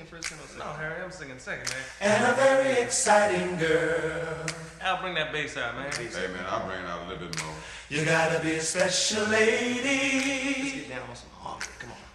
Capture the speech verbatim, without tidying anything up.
first, Ken, or second? No, Harry, I'm singing second, man. And a very exciting girl. Al, bring that bass out, man. Hey, man, I'll bring it out a little bit more. You gotta be a special lady. Let's get down on some harmony. Come on.